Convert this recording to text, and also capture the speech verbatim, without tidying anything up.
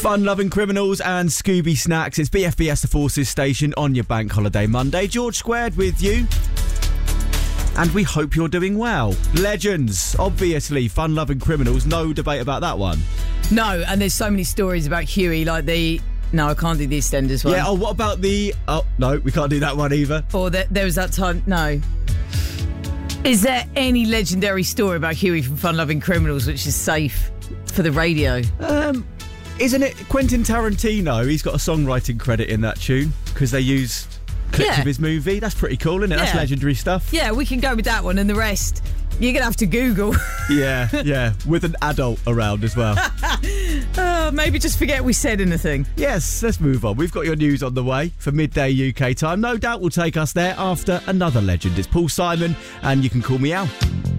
Fun-loving criminals and Scooby Snacks. It's B F B S The Forces station on your bank holiday Monday. George Squared with you. And we hope you're doing well. Legends, obviously, fun-loving criminals. No debate about that one. No, and there's so many stories about Huey, like the... No, I can't do the EastEnders one. Yeah, oh, what about the... Oh, no, we can't do that one either. Or the, there was that time... No. Is there any legendary story about Huey from Fun-Loving Criminals which is safe for the radio? Um, isn't it Quentin Tarantino? He's got a songwriting credit in that tune because they use clips Yeah. of his movie. That's pretty cool, isn't it? That's Yeah. legendary stuff. Yeah, we can go with that one, and the rest you're gonna have to Google. Yeah, yeah, with an adult around as well. uh, maybe just forget we said anything. Yes, let's move on. We've got your news on the way for midday U K time. No doubt will take us there after another legend. It's Paul Simon, and you can call me Al.